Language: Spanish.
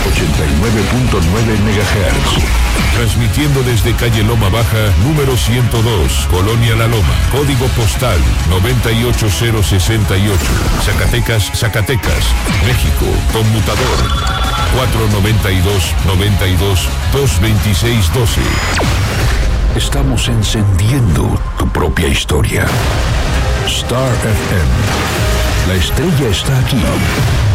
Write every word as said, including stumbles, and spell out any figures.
ochenta y nueve punto nueve megahertz. Transmitiendo desde calle Loma Baja, número ciento dos, Colonia La Loma, código postal noventa y ocho cero sesenta y ocho, Zacatecas, Zacatecas, México, conmutador cuatro noventa y dos, noventa y dos, dos veintiséis doce. Estamos encendiendo tu propia historia. Star F M. La estrella está aquí.